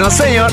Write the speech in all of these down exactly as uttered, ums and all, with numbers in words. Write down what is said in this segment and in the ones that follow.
No, señor.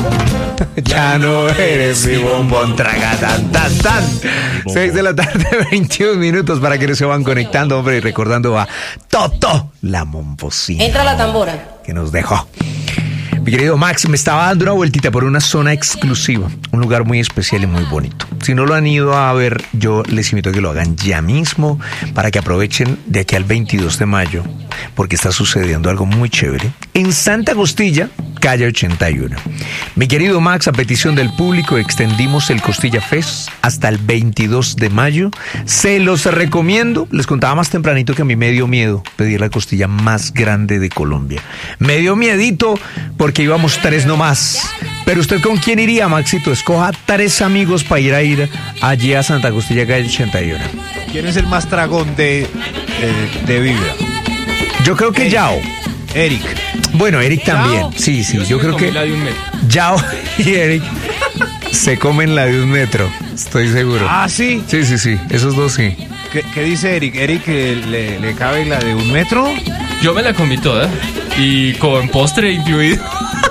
Ya no eres mi bombón, traga tan, tan, tan. seis de la tarde, veintiún minutos para que no se van conectando, hombre, y recordando a Toto, la momposina. Entra la tambora. Que nos dejó. Mi querido Max, me estaba dando una vueltita por una zona exclusiva, un lugar muy especial y muy bonito. Si no lo han ido a ver, yo les invito a que lo hagan ya mismo para que aprovechen de aquí al veintidós de mayo, porque está sucediendo algo muy chévere en Santa Costilla, calle ochenta y uno. Mi querido Max, a petición del público, extendimos el Costilla Fest hasta el veintidós de mayo. Se los recomiendo. Les contaba más tempranito que a mí me dio miedo pedir la costilla más grande de Colombia. Me dio miedito porque íbamos tres nomás. Pero usted, ¿con quién iría, Maxito? Escoja tres amigos para ir a ir allí a Santa Costilla, calle ochenta y uno. ¿Quién es el más tragón de, eh, de Vibra? Yo creo que Eric. Yao. Eric. Bueno, Eric también. ¿Yao? Sí, sí, yo, yo creo que la de un metro. Yao y Eric se comen la de un metro. Estoy seguro. Ah, sí. Sí, sí, sí. Esos dos sí. ¿Qué, qué dice Eric? ¿Eric eh, le, le cabe la de un metro? Yo me la comí toda y con postre incluido.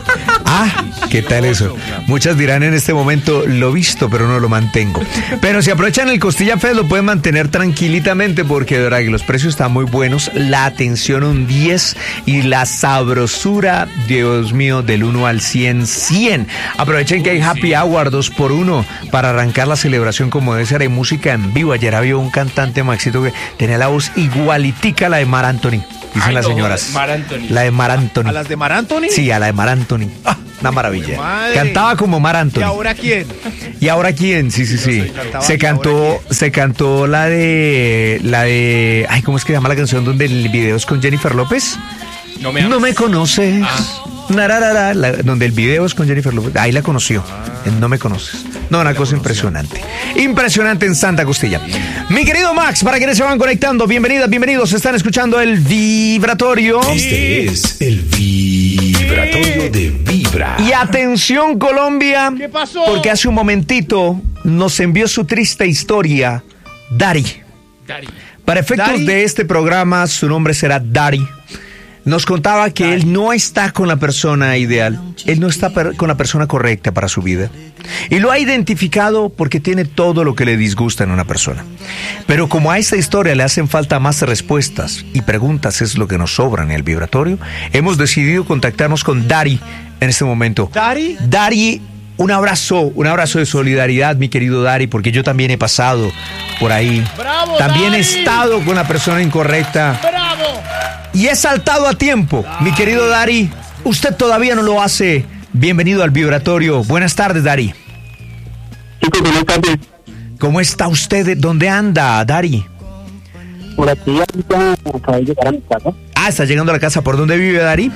Ah, ¿qué tal eso? Muchas dirán en este momento, lo visto, pero no lo mantengo. Pero si aprovechan el Costilla Fest, lo pueden mantener tranquilitamente porque de verdad que los precios están muy buenos, la atención un diez y la sabrosura, Dios mío, del uno al cien, cien. Aprovechen que hay Happy Hour dos por uno para arrancar la celebración como debe ser. Hay música en vivo. Ayer había un cantante, Maxito, que tenía la voz igualitica a la de Mar Anthony. Dicen Ay, las no, señoras. Mar Anthony. La de Mar Anthony. ¿A las de Mar Anthony? Sí, a la de Mar Anthony. Ah, una maravilla. Madre. Cantaba como Mar Anthony. ¿Y ahora quién? ¿Y ahora quién? Sí, sí, sí. sé, cantaba Se ¿y ahora cantó, se cantó la de, la de, ay, ¿cómo es que se llama la canción donde el video es con Jennifer López? No me No amas. me conoces. Ah. Nararara, la- donde el video es con Jennifer López. Ahí la conoció. En No me conoces. No, una cosa impresionante. Impresionante en Santa Costilla. Mi querido Max, para quienes se van conectando, bienvenidas, bienvenidos. Están escuchando el Vibratorio. Este es el Vibratorio de Vibra. Y atención, Colombia. ¿Qué pasó? Porque hace un momentito nos envió su triste historia Dari. Dari. Para efectos ¿Dari? de este programa, su nombre será Dari. Nos contaba que él no está con la persona ideal, él no está per- con la persona correcta para su vida. Y lo ha identificado porque tiene todo lo que le disgusta en una persona. Pero como a esta historia le hacen falta más respuestas y preguntas es lo que nos sobra en el Vibratorio, hemos decidido contactarnos con Dari en este momento. ¿Dari? Dari, un abrazo, un abrazo de solidaridad, mi querido Dari, porque yo también he pasado por ahí. ¡Bravo, También he Dari! estado con la persona incorrecta. ¡Bravo! Y he saltado a tiempo, mi querido Dari. Usted todavía no lo hace. Bienvenido al Vibratorio. Buenas tardes, Dari. Chicos, buenas tardes. ¿Cómo está usted? ¿Dónde anda, Dari? Por aquí ahorita acabo de llegar a mi casa. Ah, está llegando a la casa. ¿Por dónde vive, Dari?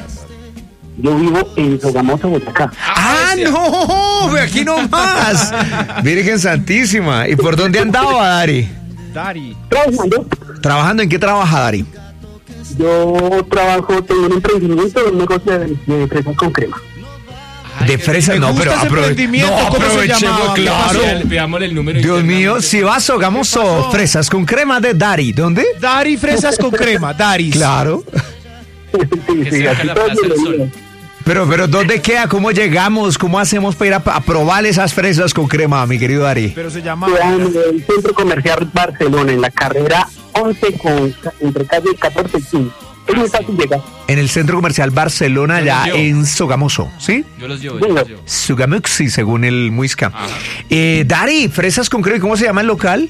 Yo vivo en Sogamoso, Boyacá. ¡Ah, no! ¡Ve aquí nomás! Virgen Santísima. ¿Y por dónde andaba, Dari? Dari. Trabajando. ¿Trabajando en qué trabaja, Dari? Yo trabajo, tengo un emprendimiento, un negocio de, de fresas con crema. De fresas, me no, gusta pero ese aprove- emprendimiento. no, ¿Cómo se aprovechemos, llamaba? ¿Qué claro. pasó? Veámosle el número. Dios mío, internamente. si vas a Gamoso, fresas con crema de Dari. ¿Dónde? Dari fresas con crema, Dari. Claro. Sí, Que sí, cerca así la todo Plaza del bienvenido. Sol. Pero, pero, ¿dónde queda? ¿Cómo llegamos? ¿Cómo hacemos para ir a, a probar esas fresas con crema, mi querido Dari? Pero se llama... Queda en el Centro Comercial Barcelona, en la carrera once con, entre calle catorce y quince. Es muy fácil llegar. En el Centro Comercial Barcelona, Yo ya los llevo. en Sogamoso, ¿sí? Yo los llevo, yo los llevo. Sugamuxi, según el Muisca. Ajá. Eh, Dari, fresas con crema, ¿cómo se llama el local?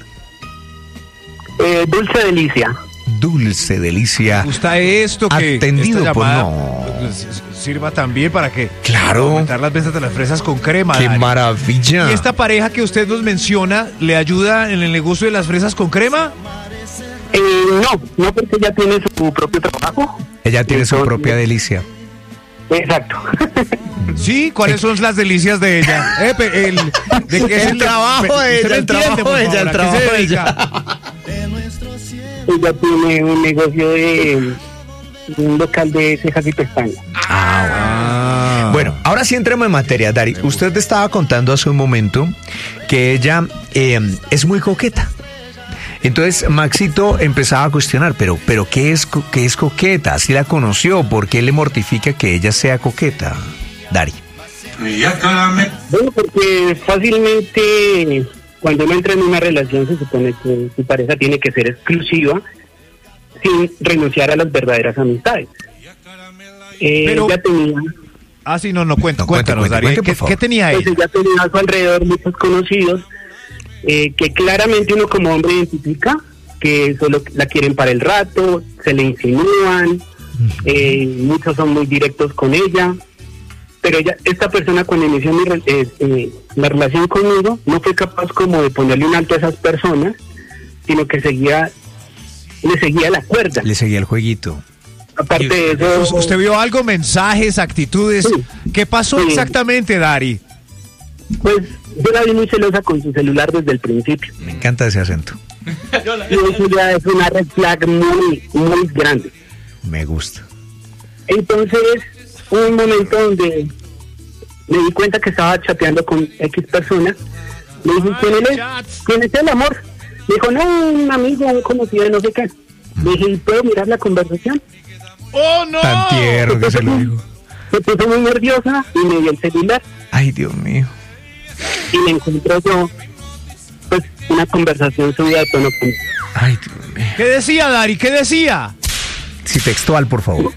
Eh, Dulce Delicia. Dulce Delicia. Me gusta esto que Atendido esta por- llamada no. pues, sirva también para que Claro. aumentar las ventas de las fresas con crema. ¡Qué Dari. maravilla! ¿Y esta pareja que usted nos menciona le ayuda en el negocio de las fresas con crema? Eh, no, no porque ella tiene su propio trabajo. Ella tiene su Entonces- propia delicia. Exacto. Sí, ¿cuáles son las delicias de ella? Eh, pe- el, de qué es El trabajo de usted ella, me el entiende, trabajo por de ella, favor, el ¿a qué trabajo se de dedica? Ella tiene un negocio de un local de cejas y pestañas. Ah, bueno. Bueno, ahora sí entremos en materia, Dari. Usted estaba contando hace un momento que ella eh, es muy coqueta. Entonces Maxito empezaba a cuestionar, pero, pero ¿qué es, co- qué es coqueta? ¿Así la conoció? ¿Por qué le mortifica que ella sea coqueta, Dari? Bueno, porque fácilmente cuando uno entra en una relación se supone que su pareja tiene que ser exclusiva sin renunciar a las verdaderas amistades. Eh, Pero- ella tenía, Ah, sí, no, no, cuenta, No, cuente, cuéntanos, cuente, Darío. cuente, por ¿Qué, favor. qué tenía pues ella? ella tenía a su alrededor muchos conocidos eh, que claramente uno como hombre identifica que solo la quieren para el rato, se le insinúan, eh, muchos son muy directos con ella, pero ella, esta persona cuando inició mi re- eh, eh, la relación conmigo no fue capaz como de ponerle un alto a esas personas, sino que seguía, le seguía la cuerda. Le seguía el jueguito. Aparte de eso, ¿Usted vio algo, mensajes, actitudes? Sí. ¿Qué pasó Sí. exactamente, Dari? pues yo la vi muy celosa con su celular desde el principio. Me encanta ese acento. Y eso ya es una red flag muy, muy grande. Me gusta. Entonces, hubo un momento donde me di cuenta que estaba chateando con X personas. Le dije, ¿quién es? ¿Quién es el amor? Me dijo, no, un amigo, un conocido de no sé qué. Le dije, ¿y puedo mirar la conversación? ¡Oh, no! Tan tierno que se lo digo. Se puso muy nerviosa y me dio el celular. Ay, Dios mío. Y me encontró yo, pues, una conversación subida de tono conmigo. Ay, Dios mío. ¿Qué decía, Dari? ¿Qué decía? Sí, textual, por favor.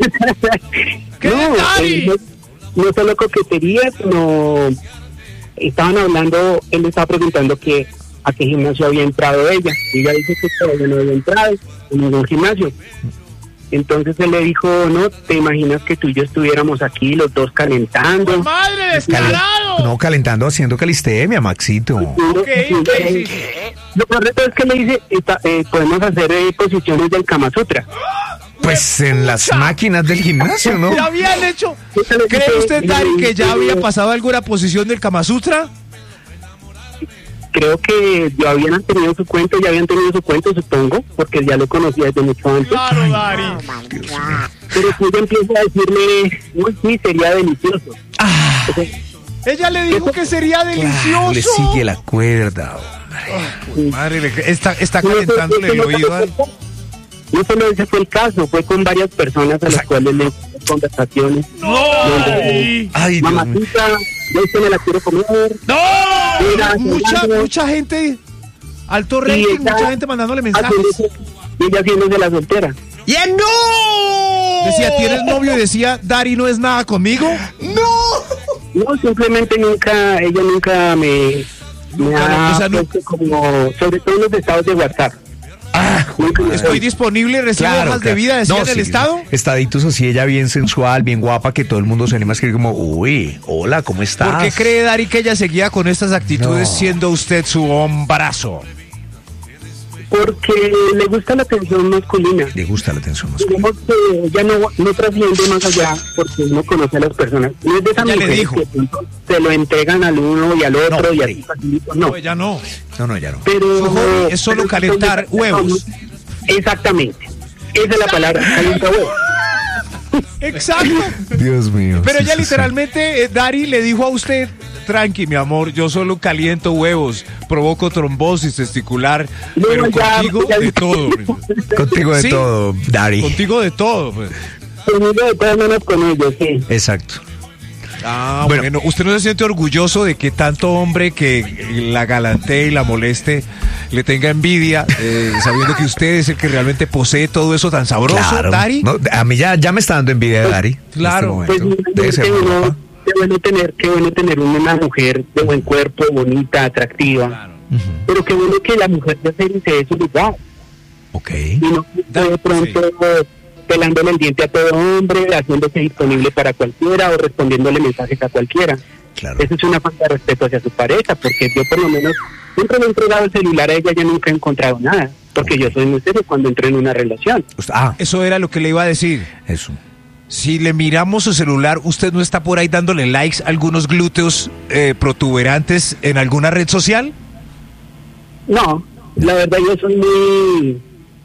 ¿Qué no, Dari? él no, no solo coquetería, sino estaban hablando, él le estaba preguntando que a qué gimnasio había entrado ella. Y ella dice que todavía no había entrado en ningún gimnasio. Entonces él le dijo, no, ¿te imaginas que tú y yo estuviéramos aquí los dos calentando? ¡Madre, Calen- descarado! No, calentando, haciendo calistenia, Maxito. Ok, ok, sí. Lo correcto es que le dice, está- eh, podemos hacer eh, posiciones del Kama Sutra. Pues en las máquinas del gimnasio, ¿no? ¿Ya habían hecho? Yo te lo ¿Cree dije, usted, y Dari, le que ya dije, había pasado alguna posición del Kama Sutra? Creo que ya habían tenido su cuento, ya habían tenido su cuento, supongo, porque ya lo conocía desde mucho antes. Claro, Dari. Pero si ella empieza a decirle, uy, sí, sería delicioso. O sea, Ella le dijo que sería delicioso. Le sigue la cuerda. hombre. Madre, le- está, está no, calentándole el no, oído. no, al- no solo ese fue el caso, fue con varias personas a las cuales le hice conversaciones. ¡No! Ay, Dios mío. Mamacita, yo se me la quiero comer. ¡No! Mira, Mucha, Fernando. mucha gente, alto Y rating, ella mucha gente mandándole mensajes. haciéndose- Y ella haciéndose la soltera. ¡Ya no! Decía, ¿tienes novio? Y decía, Dari no es nada conmigo. No, simplemente nunca, ella nunca me, me Nunca, ha no, o sea, no- puesto como, sobre todo en los estados de WhatsApp. Ah, Nunca me- Estoy disponible, recibo claro, hojas de claro. vida, decía No, en el sí, estado. Estaditos así, ella bien sensual, bien guapa, que todo el mundo se anima a escribir como, uy, hola, ¿cómo estás? ¿Por qué cree Dari que ella seguía con estas actitudes No. siendo usted su hombrazo? Porque le gusta la atención masculina. Le gusta la atención masculina. Digamos que ella no, no trasciende más allá porque uno conoce a las personas. No es de esas Ya le mujeres dijo. que de pronto se lo entregan al uno y al otro No, y sí. así facilito. No, No, ella no. No, no, ya no. pero... Su hobby es solo pero- calentar huevos. Exactamente. Esa es la palabra, calienta huevos. Exacto. Dios mío. Pero sí, ella sí, sí. literalmente, eh, Dari le dijo a usted, tranqui, mi amor, yo solo caliento huevos, provoco trombosis testicular, No, pero ya, contigo ya- de todo. Contigo de Sí. todo, Dari. Contigo de todo. Pues. Conmigo de todas maneras con ellos, sí. Exacto. Ah, Bueno. bueno. ¿Usted no se siente orgulloso de que tanto hombre que la galantee y la moleste le tenga envidia, eh, sabiendo que usted es el que realmente posee todo eso tan sabroso, Claro. Dari? No, a mí ya, ya me está dando envidia de Dari. Claro. En este Pues momento. Debe ser qué muy bueno, guapa. qué bueno tener, qué bueno tener una mujer de buen cuerpo, bonita, atractiva. Ujú. Pero qué bueno que la mujer ya se se dé su lugar. Ok. Y no que de pronto pelándole el diente a todo hombre, haciéndose disponible para cualquiera o respondiéndole mensajes a cualquiera. Claro. Eso es una falta de respeto hacia su pareja, porque yo por lo menos siempre me he entregado el celular a ella, ya nunca he encontrado nada, porque yo soy muy serio cuando entro en una relación. Usted- Ah, Eso era lo que le iba a decir. eso. Si le miramos su celular, ¿usted no está por ahí dándole likes a algunos glúteos eh, protuberantes en alguna red social? No, la verdad yo soy muy...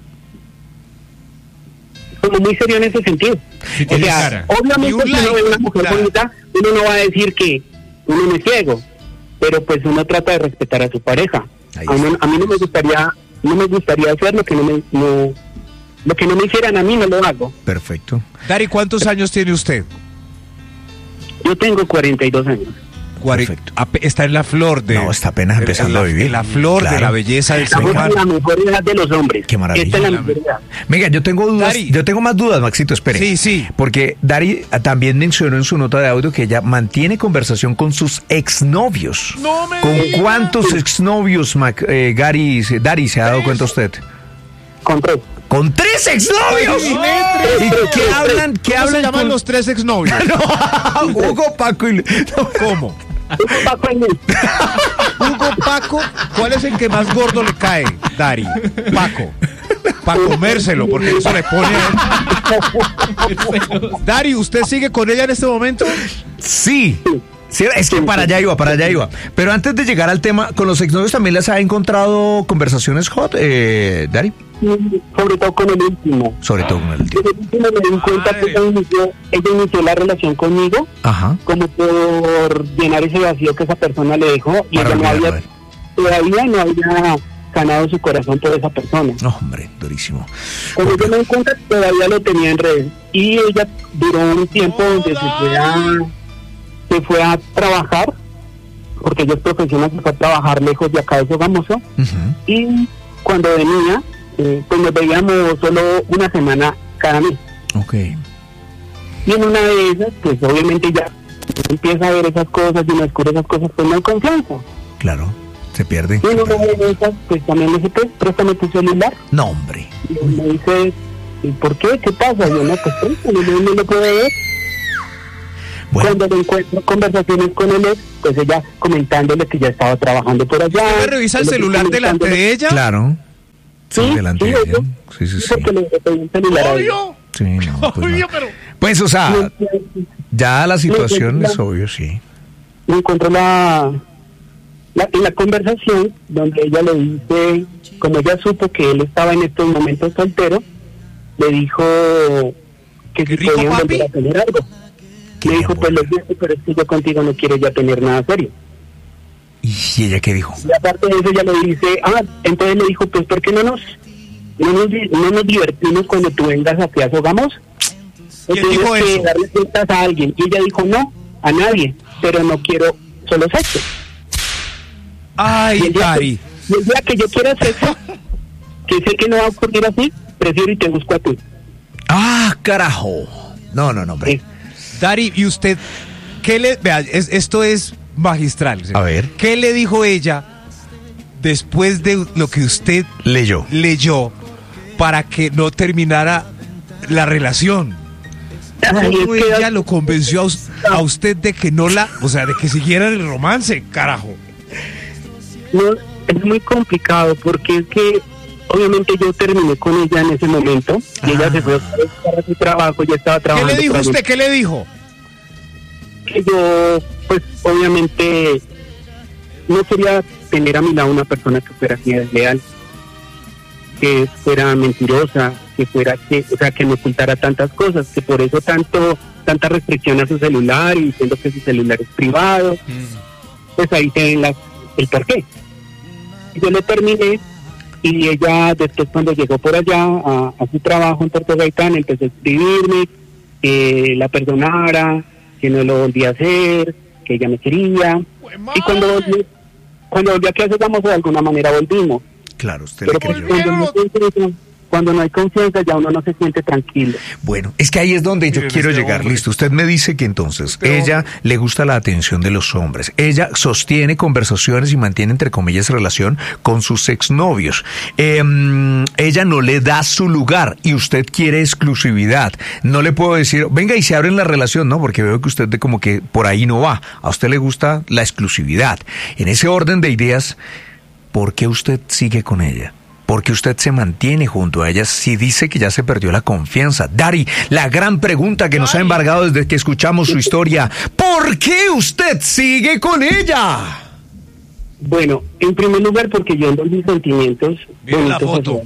como muy serio en ese sentido. Sí, O tiene sea, cara. Y obviamente un si uno like, ve una mujer claro. bonita, uno no va a decir que uno no es ciego, pero pues uno trata de respetar a su pareja. Ahí A, uno- a mí no me gustaría, no me gustaría hacer lo que no me, no, lo que no me hicieran a mí no lo hago. Perfecto. Dari, ¿cuántos años tiene usted? Yo tengo cuarenta y dos años. Cuare- Perfecto. ape- Está en la flor de... No, está apenas empezando en la, a vivir. en la flor Claro. de la belleza del ser Estamos en humano. la mejor edad de los hombres. Qué maravilla. Esta es la mejor edad. Venga, yo tengo dudas, Dari. yo tengo más dudas, Maxito, espere. Sí, sí. Porque Dari también mencionó en su nota de audio que ella mantiene conversación con sus exnovios. No me ¿Con digas. cuántos exnovios, Mac- eh, Gary, se- Dari, se ha dado cuenta usted? Con tres. ¡Con tres exnovios! ¿Y qué hablan? ¿Qué ¿Cómo hablan se llaman con- los tres exnovios? Hugo, Paco y... no. ¿Cómo? Paco y Luis. Hugo, Paco, ¿cuál es el que más gordo le cae, Dari? Paco. Para comérselo, porque eso le pone a él. Dari, ¿usted sigue con ella en este momento? Sí. Sí, es que para allá iba, para allá iba. Pero antes de llegar al tema, ¿con los exnovios también les ha encontrado conversaciones hot, eh, Dari? Sobre todo con el último. Sobre todo con el tío. Con el último me di cuenta que ella inició, ella inició la relación conmigo Ajá. como por llenar ese vacío que esa persona le dejó y Para ella no olvidarlo había, a él. todavía no había sanado su corazón por esa persona. No, hombre, durísimo. Cuando yo me di cuenta, todavía lo tenía en redes. Y ella duró un tiempo donde se fue a, se fue a trabajar, porque ella es profesional, se fue a trabajar lejos de acá de Sogamoso. Ujú. Y cuando venía, eh, pues nos veíamos solo una semana cada mes. Ok. Y en una de esas, pues obviamente ya empieza a ver esas cosas y me descubre esas cosas, pues no hay confianza. Claro, se pierde. Y en una de esas, pues también le dije, pues préstame tu celular. No, hombre. Y él me dice, ¿y por qué? ¿Qué pasa? Yo no, pues préstame, no, no lo puedo ver. Bueno, Cuando le encuentro conversaciones con él, pues ella comentándole que ya estaba trabajando por allá. ¿Usted me revisa el celular delante de ella? claro. Sí, Sí, delante sí, de ella. yo- Sí, sí, sí. Porque le pedí un celular a ella. Obvio. Sí, no, pues, Obvio, no. pero... Pues, o sea, Y ya la situación No, es obvio, sí. me encontró la, la, en la conversación donde ella le dice, como ella supo que él estaba en estos momentos soltero, le dijo que ¿Qué si rico, podían papi? volver a tener algo. Qué Le dijo, bien, pues lo bueno. siento, pero es que yo contigo no quiero ya tener nada serio. ¿Y ella qué dijo? Y aparte de eso ella le dice, ah, entonces le dijo, pues ¿por qué no nos, no nos, di- no nos divertimos cuando tú vengas aquí a Sogamos? ¿Quién Tienes dijo que eso? darle cuentas a alguien. Y ella dijo, no, a nadie, pero no quiero solo sexo. Y Ay, el día, Dari. que, y el día que yo quiera sexo, que sé que no va a ocurrir así, prefiero y te busco a ti. ¡Ah, carajo! No, no, no, hombre. Sí. Dari, ¿y usted qué le... Vea, es- esto es magistral. A ver. ¿Qué le dijo ella después de lo que usted Leyó. leyó para que no terminara la relación? Ay, ¿Cómo es que- ella lo convenció a, us- a usted de que no la... O sea, de que siguiera el romance, carajo? No, es muy complicado porque es que obviamente yo terminé con ella en ese momento y ella se fue para su trabajo, ya estaba ¿Qué trabajando. le dijo para mí. usted? ¿Qué le dijo? Que yo, pues obviamente no quería tener a mi lado una persona que fuera así desleal, que fuera mentirosa, que fuera que, o sea, que me ocultara tantas cosas, que por eso tanto tanta restricción a su celular y diciendo que su celular es privado, pues ahí se ven las, el porqué. Yo le terminé y ella después cuando llegó por allá a, a su trabajo en Puerto Gaitán empezó a escribirme que la perdonara, que no lo volvía a hacer, que ella me quería. Y cuando volví, cuando volví aquí a Sogamos de alguna manera volvimos. Claro, usted le Pero pues, creyó. cuando no, hay confianza, cuando no hay confianza ya uno no se siente tranquilo. Bueno, es que ahí es donde yo Miren, quiero este llegar. hombre. Listo, usted me dice que entonces Este ella le gusta la atención de los hombres. Ella sostiene conversaciones y mantiene, entre comillas, relación con sus exnovios. Eh, ella no le da su lugar y usted quiere exclusividad. No le puedo decir, venga y se abren la relación, ¿no? Porque veo que usted de como que por ahí no va. A usted le gusta la exclusividad. En ese orden de ideas, ¿por qué usted sigue con ella? ¿Por qué usted se mantiene junto a ella si dice que ya se perdió la confianza? Dari, la gran pregunta que nos ha embargado desde que escuchamos su historia. ¿Por qué usted sigue con ella? Bueno, en primer lugar porque yo ando en mis sentimientos Miren la bonitos foto. hacia-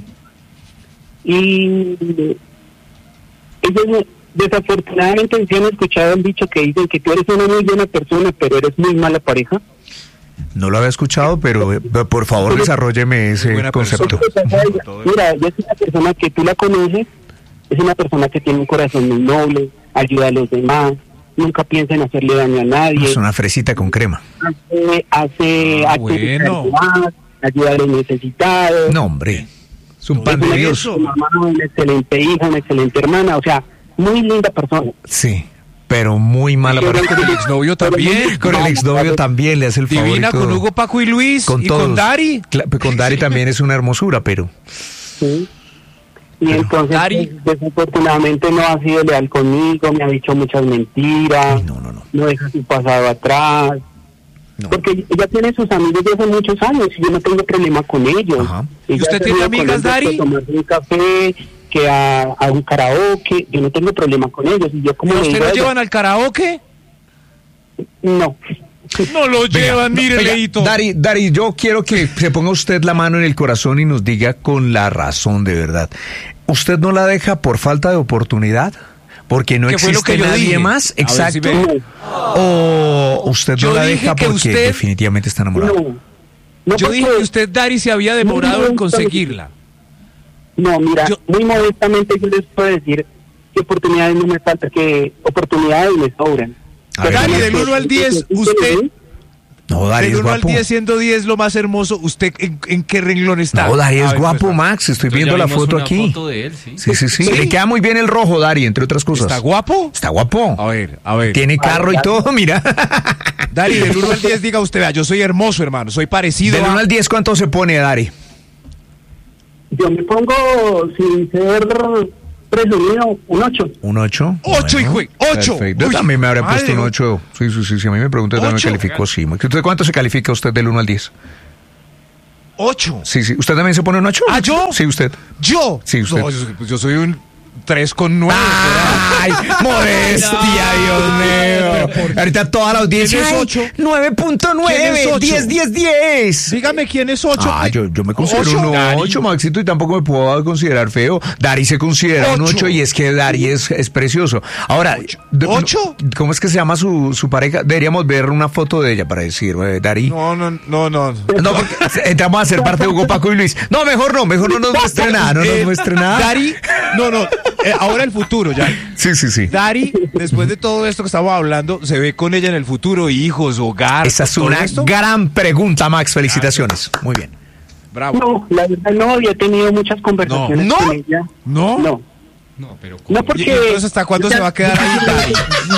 y ellos desafortunadamente se han escuchado el dicho que dicen que tú eres una muy buena persona pero eres muy mala pareja. No lo había escuchado, pero eh, por favor desarrólleme ese Buena concepto. persona. Mira, ella es una persona que tú la conoces, es una persona que tiene un corazón muy noble, ayuda a los demás, nunca piensa en hacerle daño a nadie. Es una fresita con crema. Hace, hace Ah, actos de bueno. caridad, ayuda a los necesitados. No, hombre. Es un pan Es de una Dios. eso. excelente mamá, una excelente hija, una excelente hermana, o sea, muy linda persona. Sí, pero muy mala para Con el exnovio también. Con el exnovio también le hace el favor. y Divina todo. con Hugo, Paco y Luis. Con y todos. con Dari. Cla- Con Dari también es una hermosura, pero... ¿sí? Y Pero, entonces, Dari- pues, desafortunadamente no ha sido leal conmigo, me ha dicho muchas mentiras, Ay, no, no, no. no deja su pasado atrás. no. Porque ella tiene sus amigos de hace muchos años y yo no tengo problema con ellos. Ajá. ¿Y Ella usted ha tiene salido con amigas, ellos Dari? a tomarse un café, que a, a un karaoke, yo no tengo problema con ellos. Y yo como ¿A le usted digo lo a ella, llevan al karaoke? no. No lo llevan, mire, Oiga, Leito. Dari, Dari, yo quiero que se ponga usted la mano en el corazón y nos diga con la razón de verdad. ¿Usted no la deja por falta de oportunidad? ¿Porque no ¿Qué fue lo existe que yo nadie dije? más? A ver si Exacto. me- ¿O usted Yo no la dije deja que porque usted- definitivamente está enamorado? No. No, Yo porque- dije que usted, Dari, se había demorado en conseguirla. No, mira, Yo- muy modestamente yo les puedo decir que oportunidades no me faltan, que oportunidades me sobran. A ver, Dari, Dari, del uno al diez, usted... No, Dari Del es uno al guapo. diez, siendo diez lo más hermoso, ¿usted en, en qué renglón está? No, Dari A es ver, guapo, pues, Max. Estoy Entonces viendo ya la vimos foto una aquí. foto de él, sí. Sí, sí, sí, ¿Sí? Le queda muy bien el rojo, Dari, entre otras cosas. ¿Está guapo? Está guapo. A ver, a ver. Tiene carro y todo, mira. Dari, del uno al diez, diga usted, vea, yo soy hermoso, hermano, soy parecido Del a... uno al diez, ¿cuánto se pone, Dari? Yo me pongo, sin ser presumido, un ocho. ¿Un ocho? Ocho, hijo de- ocho. Perfecto. Yo Uy, también me habría madre, puesto un ¿no? ocho. Sí, sí, sí. Si a mí me preguntan, también me ¿Ocho? calificó, sí. ¿Usted cuánto se califica usted del uno al diez? Ocho. Sí, sí. ¿Usted también se pone un ocho? ¿Ah, yo? Sí, usted. ¿Yo? Sí, usted. No, yo, pues yo soy un tres con nueve. ¡Ay! ¡Modestia, Dios mío! Ahorita toda la audiencia ¿Quién es ¡ay! ocho? nueve punto ¿Quién nueve, es ocho? diez, diez, diez. Dígame quién es ocho. Ah, yo, yo me considero ¿Ocho? un Dari. ocho, Maxito, y tampoco me puedo considerar feo. Dari se considera un Ocho. ocho y es que Dari es, es precioso. Ahora, de- ¿Ocho? ¿cómo es que se llama su, su pareja? Deberíamos ver una foto de ella para decir, eh, Dari. No, no, no, no. No, porque entramos a ser parte de Hugo, Paco y Luis. No, mejor no, mejor no nos muestre nada, no nos Eh, muestre nada. Dari, no, no, eh, ahora el futuro ya. Sí, sí, sí. Dari, después de todo esto que estamos hablando, ¿se ve con ella en el futuro? Hijos, hogar. Esa es todo una esto? gran pregunta, Max. Felicitaciones. Muy bien. Bravo. No, la verdad no, había tenido muchas conversaciones No. con ella. ¿No? No, No, pero no ¿Y porque... entonces hasta cuándo se va a quedar ahí, Dari?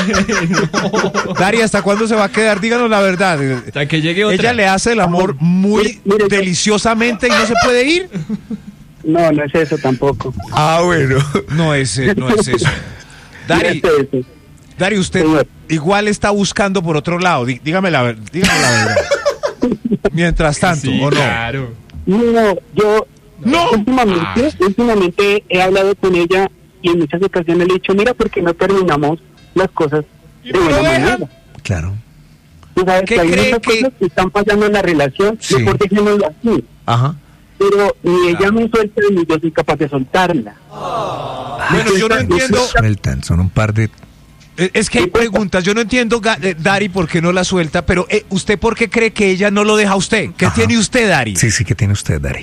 Dari, ¿hasta cuándo se va a quedar? Díganos la verdad. hasta que llegue otra. Ella le hace el amor muy Mire, mire, yo- deliciosamente y no se puede ir. No, no es eso tampoco. Ah, bueno. No es, eh, no es eso. Dari, No es eso. Dari, usted Señor. igual está buscando por otro lado. Dí- Dígame la, ver- dígame la verdad. Mientras tanto, Sí, ¿o no? claro. No, yo No. últimamente, últimamente he hablado con ella y en muchas ocasiones le he dicho, mira, ¿por qué no terminamos las cosas de no buena lo dejan? manera? Claro. Tú sabes ¿Qué que hay cree muchas que- cosas que están fallando en la relación, Sí. mejor dejémoslo así. Ajá. Pero ni ella me suelta ni yo soy capaz de soltarla. Bueno, yo no entiendo. Sueltan, son un par de... Eh, Es que hay preguntas. Yo no entiendo, Ga- eh, Dari, por qué no la suelta. Pero eh, ¿usted por qué cree que ella no lo deja a usted? ¿Qué Ajá. tiene usted, Dari? Sí, sí, que tiene usted, Dari.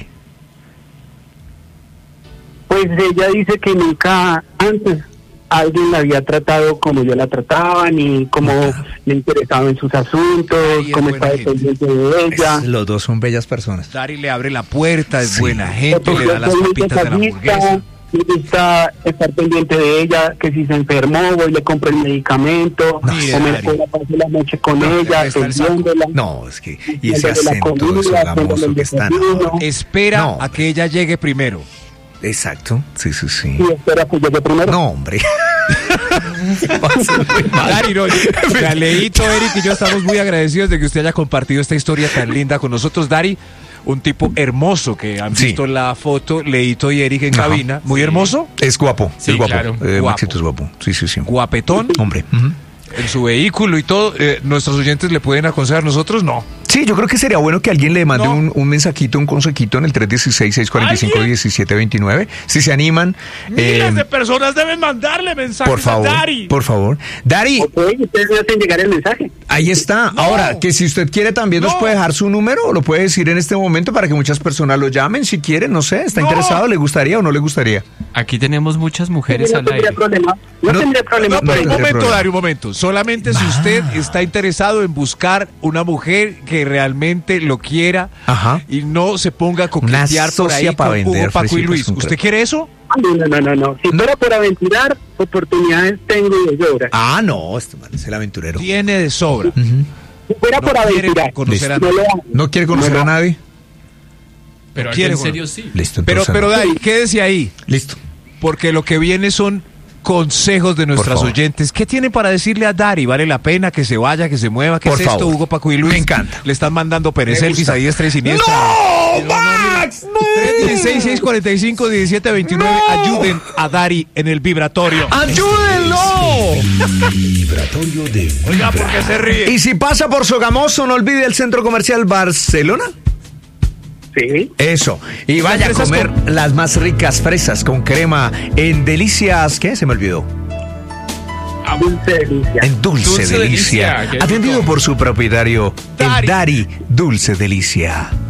Pues ella dice que nunca antes alguien la había tratado como yo la trataba, ni como le interesaba en sus asuntos, Ay, es como buena estaba gente. pendiente de ella. Los dos son bellas personas. Dari le abre la puerta, es Sí. buena gente, le da las Soy muy papitas de la detallista, hamburguesa. me gusta estar pendiente de ella, que si se enfermó, voy le compro el medicamento, No, o mire, me Dari. la paso la noche con No, ella, le está el saco. atendiéndola. No, es que... Y ese Dándole la acento, comida, eso dándole gamoso el que está... desayuno. No. Espera No. a que ella llegue primero. Exacto. Sí, sí, sí. Y espera que llegue primero. No, hombre. Dari, no, Galeito, Eric y yo estamos muy agradecidos de que usted haya compartido esta historia tan linda con nosotros. Dari, un tipo hermoso que han Sí. visto la foto, Leito y Eric en Ajá. cabina. Muy hermoso, Es guapo. Sí, es guapo. claro. Eh, Guapo. Maxito es guapo. Sí, sí, sí. guapetón, Hombre. Ujú. en su vehículo y todo. Eh, ¿Nuestros oyentes le pueden aconsejar? ¿Nosotros no? Sí, yo creo que sería bueno que alguien le mande No. un, un mensajito, un consejito en el tres uno seis, seis cuatro cinco, uno siete dos nueve. Si se animan. eh, personas deben mandarle mensajes por favor, por favor. Dari, Ok, ustedes me hacen llegar el mensaje. ahí está. No. Ahora, que si usted quiere también nos No. puede dejar su número, o lo puede decir en este momento para que muchas personas lo llamen si quieren, no sé, está No. interesado, le gustaría o no le gustaría. Aquí tenemos muchas mujeres no al tendría aire. problema. No, No, tendría problema No, por pero un eso. tendría momento, problema. Dario, un momento. Solamente si usted está interesado en buscar una mujer que realmente lo quiera Ajá. y no se ponga a Una coquetear por ahí socia para con Hugo, vender Paco y fresitas Luis. con ¿Usted crema. quiere eso? No, no, no, no, no. Si fuera por aventurar, oportunidades tengo de sobra. Ah, no, este man es el aventurero. Tiene de sobra. Ujú. Si fuera No por quiere aventurar, conocer a no lo hago. ¿No quiere conocer No, a no. nadie? Pero quiere, en bueno. serio sí. Listo, Pero, entonces. pero no. Dari, quédese ahí, Listo. porque lo que viene son consejos de nuestras favor. oyentes. ¿Qué tienen para decirle a Dari? ¿Vale la pena que se vaya, que se mueva? ¿Qué Por es esto, favor. Hugo, Paco y Luis? Me encanta. Le están mandando Me pereselfies gusta. a diestra y siniestra. ¡No, Max! ¡No! tres uno seis, seis cuatro cinco, uno siete dos nueve. ¡No! Ayuden a Dari en el vibratorio. ¡Ayúdenlo! Vibratorio de Oiga, ¿por qué se ríe? Y si pasa por Sogamoso, no olvide el Centro Comercial Barcelona. Sí. Eso. Y vaya a fresas comer las más ricas fresas con crema en Delicias. ¿Qué? Se me olvidó. Dulce delicia. En Dulce, Dulce Delicia. Delicia, qué Atendido rico. por su propietario, Dari. el Dari Dulce Delicia.